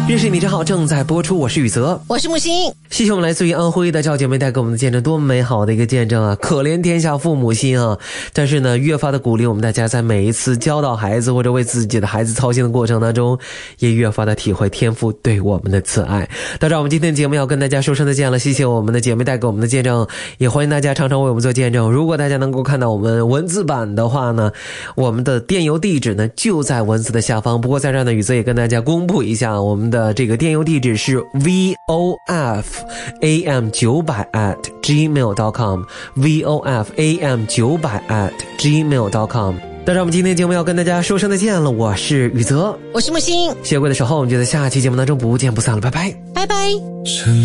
认识你真好正在播出，我是宇泽， 我是木星。 谢谢我们来自于安徽的赵姐妹带给我们的见证，多么美好的一个见证啊！可怜天下父母心啊！但是呢，越发的鼓励我们大家在每一次教导孩子或者为自己的孩子操心的过程当中，也越发的体会天父对我们的慈爱。到这我们今天的节目要跟大家说声再见了，谢谢我们的姐妹带给我们的见证，也欢迎大家常常为我们做见证。如果大家能够看到我们文字版的话呢，我们的电邮地址呢就在文字的下方。不过在这儿呢，宇泽也跟大家公布一下，我们的这个电邮地址是 VOFAM900@gmail.com VOFAM900@gmail.com。但是我们今天节目要跟大家说声再见了，我是宇泽， 我是木星。 谢谢各位的守候，我们就在下期节目当中不见不散了，拜拜， 拜拜。